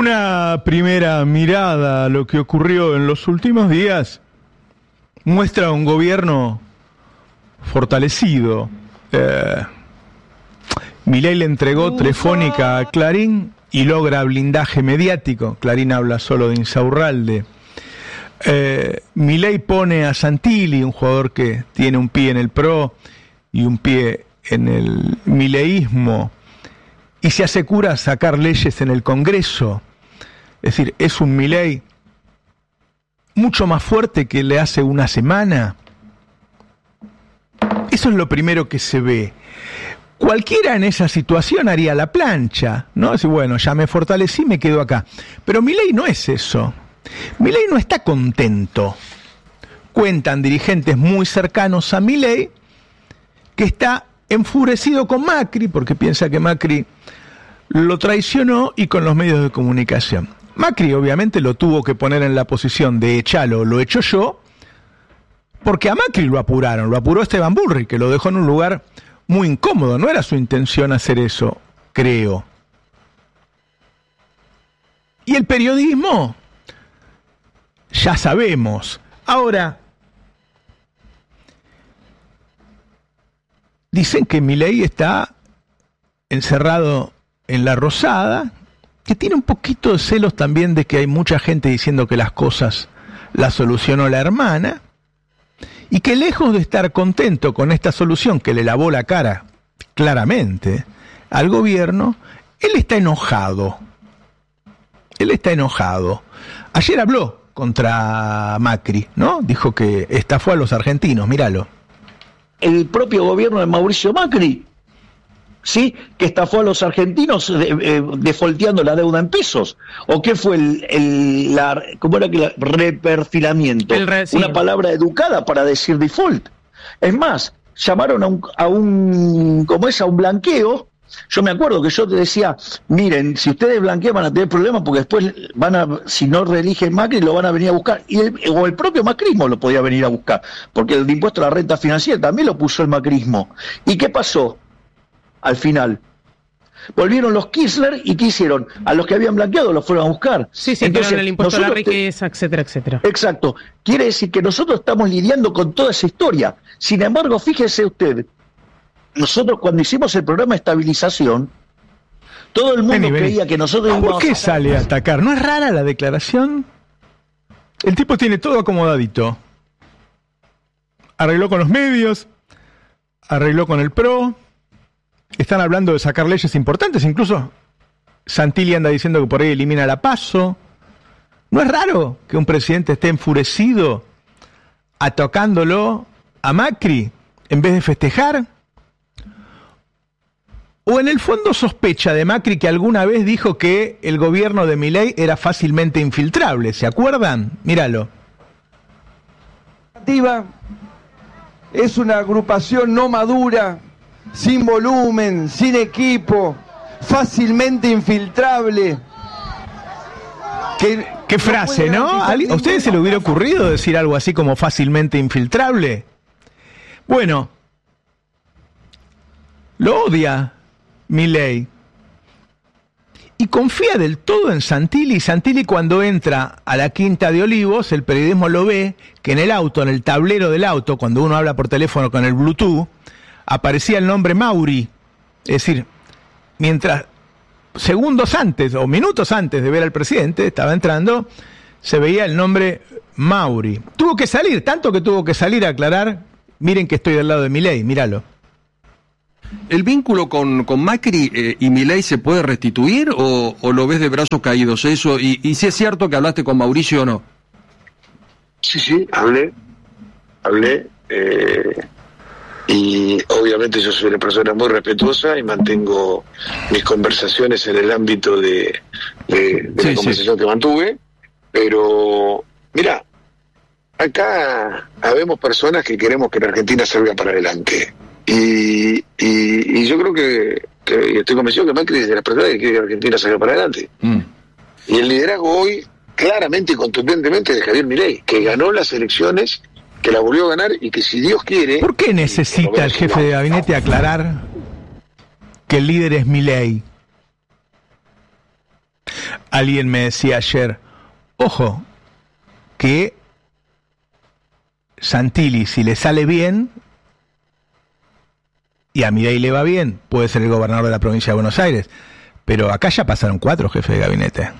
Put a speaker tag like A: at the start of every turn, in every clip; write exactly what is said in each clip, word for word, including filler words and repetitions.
A: Una primera mirada a lo que ocurrió en los últimos días muestra un gobierno fortalecido. Eh, Milei le entregó Telefónica a Clarín y logra blindaje mediático. Clarín habla solo de Insaurralde. Eh, Milei pone a Santilli, un jugador que tiene un pie en el PRO y un pie en el mileísmo, y se asegura sacar leyes en el Congreso. Es decir, es un Milei mucho más fuerte que le hace una semana. Eso es lo primero que se ve. Cualquiera en esa situación haría la plancha, ¿no? Así, bueno, ya me fortalecí, me quedo acá. Pero Milei no es eso. Milei no está contento. Cuentan dirigentes muy cercanos a Milei que está enfurecido con Macri, porque piensa que Macri lo traicionó, y con los medios de comunicación. Macri obviamente lo tuvo que poner en la posición de echalo, lo echo yo, porque a Macri lo apuraron, lo apuró Esteban Bullrich, que lo dejó en un lugar muy incómodo. No era su intención hacer eso, creo. Y el periodismo, ya sabemos. Ahora, dicen que Milei está encerrado en la Rosada, que tiene un poquito de celos también de que hay mucha gente diciendo que las cosas las solucionó la hermana, y que lejos de estar contento con esta solución que le lavó la cara claramente al gobierno, él está enojado. Él está enojado. Ayer habló contra Macri, ¿no? Dijo que estafó a los argentinos, míralo.
B: El propio gobierno de Mauricio Macri, ¿sí? Que estafó a los argentinos de, eh, defolteando la deuda en pesos. ¿O qué fue el, el la, cómo era que la, reperfilamiento? El re, sí. Una palabra educada para decir default. Es más, llamaron a un, a un, ¿cómo es? A un blanqueo. Yo me acuerdo que yo te decía, miren, si ustedes blanquean van a tener problemas porque después van a, si no reeligen Macri, lo van a venir a buscar. Y el, o el propio macrismo lo podía venir a buscar, porque el impuesto a la renta financiera también lo puso el macrismo. ¿Y qué pasó? Al final volvieron los Kirchner, y ¿qué hicieron? A los que habían blanqueado los fueron a buscar.
C: Sí, sí, entonces el impuesto a la riqueza, te... etcétera, etcétera.
B: Exacto. Quiere decir que nosotros estamos lidiando con toda esa historia. Sin embargo, fíjese usted, nosotros cuando hicimos el programa de estabilización, todo el mundo vení, vení. creía que nosotros...
A: ¿Por qué a... sale a atacar? ¿No es rara la declaración? El tipo tiene todo acomodadito. Arregló con los medios, arregló con el PRO. Están hablando de sacar leyes importantes, incluso Santilli anda diciendo que por ahí elimina la PASO. ¿No es raro que un presidente esté enfurecido atacándolo a Macri en vez de festejar? ¿O en el fondo sospecha de Macri que alguna vez dijo que el gobierno de Milei era fácilmente infiltrable? ¿Se acuerdan? Míralo.
D: Es una agrupación no madura, sin volumen, sin equipo, fácilmente infiltrable.
A: ¿Qué, qué frase, no? ¿A ustedes se le hubiera ocurrido decir algo así como fácilmente infiltrable? Bueno, lo odia Milei y confía del todo en Santilli. Santilli, cuando entra a la Quinta de Olivos, el periodismo lo ve, que en el auto, en el tablero del auto, cuando uno habla por teléfono con el Bluetooth, aparecía el nombre Mauri. Es decir, mientras segundos antes o minutos antes de ver al presidente, estaba entrando, se veía el nombre Mauri. Tuvo que salir, tanto que tuvo que salir a aclarar, miren que estoy del lado de Milei, míralo.
E: ¿El vínculo con, con Macri eh, y Milei se puede restituir o, o lo ves de brazos caídos eso? Y, y si es cierto que hablaste con Mauricio o no.
F: Sí, sí, hablé, hablé, eh, y obviamente yo soy una persona muy respetuosa y mantengo mis conversaciones en el ámbito de, de, de sí, la conversación sí. que mantuve, pero mira, acá habemos personas que queremos que la Argentina salga para adelante. Y, y, y yo creo que, que estoy convencido que Macri es de las personas que quiere que Argentina salga para adelante. Mm. Y el liderazgo hoy, claramente y contundentemente, de Javier Milei, que ganó las elecciones, que la volvió a ganar y que si Dios quiere...
A: ¿Por qué necesita el jefe de gabinete aclarar que el líder es Milei? Alguien me decía ayer, ojo, que Santilli, si le sale bien, y a Milei le va bien, puede ser el gobernador de la provincia de Buenos Aires, pero acá ya pasaron cuatro jefes de gabinete.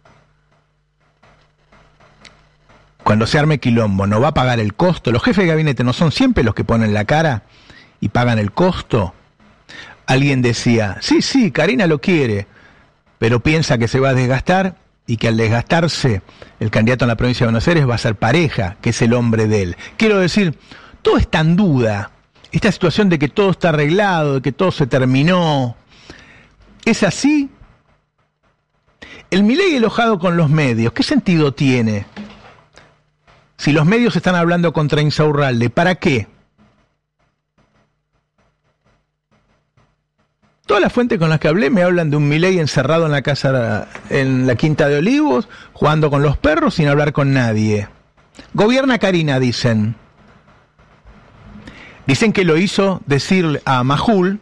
A: Cuando se arme quilombo, ¿no va a pagar el costo? Los jefes de gabinete no son siempre los que ponen la cara y pagan el costo. Alguien decía, sí, sí, Karina lo quiere, pero piensa que se va a desgastar y que al desgastarse el candidato en la provincia de Buenos Aires va a ser Pareja, que es el hombre de él. Quiero decir, todo está en duda. Esta situación de que todo está arreglado, de que todo se terminó, ¿es así? El Milei enojado con los medios, ¿qué sentido tiene? Si los medios están hablando contra Insaurralde, ¿para qué? Todas las fuentes con las que hablé me hablan de un Milei encerrado en la casa, en la Quinta de Olivos, jugando con los perros sin hablar con nadie. Gobierna Karina, dicen. Dicen que lo hizo decirle a Majul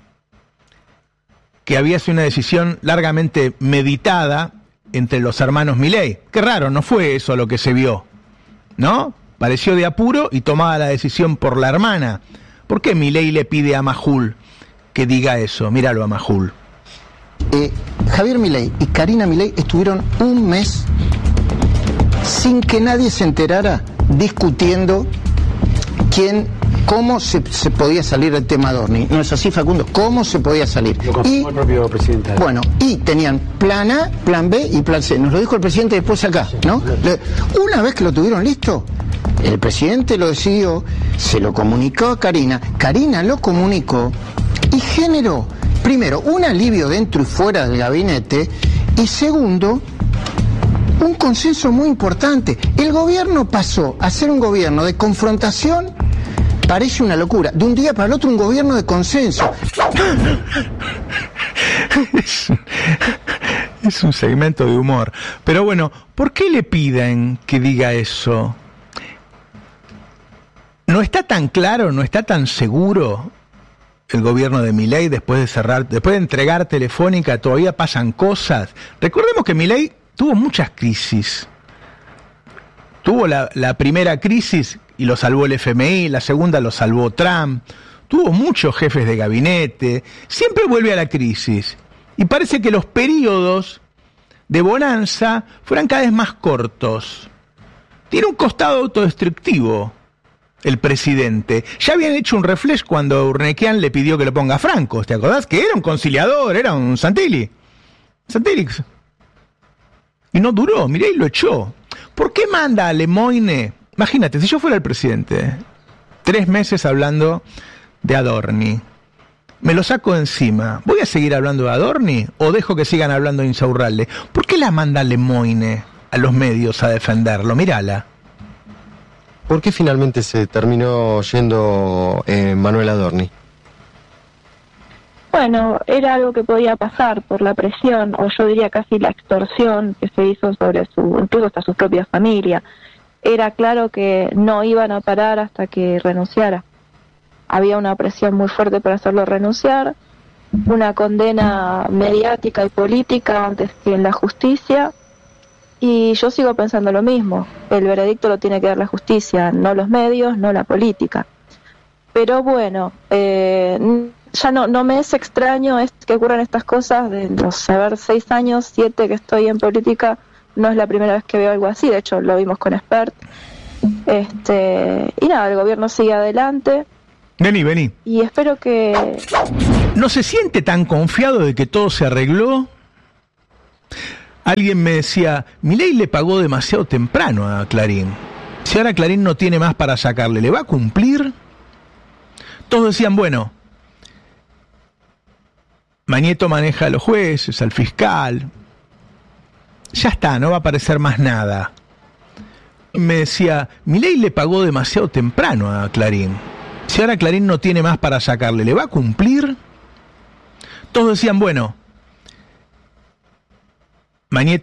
A: que había sido una decisión largamente meditada entre los hermanos Milei. Qué raro, no fue eso lo que se vio, ¿no? Pareció de apuro y tomaba la decisión por la hermana. ¿Por qué Milei le pide a Majul que diga eso? Míralo a Majul.
G: Eh, Javier Milei y Karina Milei estuvieron un mes sin que nadie se enterara discutiendo quién, cómo se, se podía salir del tema Adorni. ¿No es así, Facundo? ¿Cómo se podía salir?
H: Lo confirmó y, el propio presidente.
G: Bueno, y tenían plan A, plan B y plan C. Nos lo dijo el presidente después acá, ¿no? Una vez que lo tuvieron listo, el presidente lo decidió, se lo comunicó a Karina, Karina lo comunicó y generó, primero, un alivio dentro y fuera del gabinete, y segundo, un consenso muy importante. El gobierno pasó a ser un gobierno de confrontación, parece una locura, de un día para el otro un gobierno de consenso.
A: Es, es un segmento de humor. Pero bueno, ¿por qué le piden que diga eso? ¿No está tan claro, no está tan seguro el gobierno de Milei después de cerrar, después de entregar Telefónica? Todavía pasan cosas. Recordemos que Milei tuvo muchas crisis. Tuvo la, la primera crisis y lo salvó el F M I, la segunda lo salvó Trump. Tuvo muchos jefes de gabinete. Siempre vuelve a la crisis. Y parece que los periodos de bonanza fueran cada vez más cortos. Tiene un costado autodestructivo el presidente. Ya habían hecho un reflex cuando Urnequian le pidió que lo ponga a Franco. ¿Te acordás? Que era un conciliador, era un Santilli. Santilli. Y no duró, mirá, y lo echó. ¿Por qué manda a Lemoine? Imagínate, si yo fuera el presidente, tres meses hablando de Adorni, me lo saco de encima. ¿Voy a seguir hablando de Adorni o dejo que sigan hablando de Insaurralde? ¿Por qué la manda Lemoine a los medios a defenderlo? Mírala.
I: ¿Por qué finalmente se terminó yendo eh, Manuel Adorni?
J: Bueno, era algo que podía pasar por la presión, o yo diría casi la extorsión que se hizo sobre su, incluso hasta su propia familia. Era claro que no iban a parar hasta que renunciara. Había una presión muy fuerte para hacerlo renunciar, una condena mediática y política antes que en la justicia, y yo sigo pensando lo mismo. El veredicto lo tiene que dar la justicia, no los medios, no la política. Pero bueno, eh, ya no, no me es extraño es que ocurran estas cosas. De los saber seis años, siete que estoy en política, no es la primera vez que veo algo así. De hecho, lo vimos con Expert. Este, y nada, el gobierno sigue adelante.
A: Vení, vení.
J: Y espero que...
A: ¿No se siente tan confiado de que todo se arregló? Alguien me decía, Milei le pagó demasiado temprano a Clarín. Si ahora Clarín no tiene más para sacarle, ¿le va a cumplir? Todos decían, bueno, Mañeto maneja a los jueces, al fiscal. Ya está, no va a aparecer más nada. Me decía, Milei le pagó demasiado temprano a Clarín. Si ahora Clarín no tiene más para sacarle, ¿le va a cumplir? Todos decían, bueno, Mañeto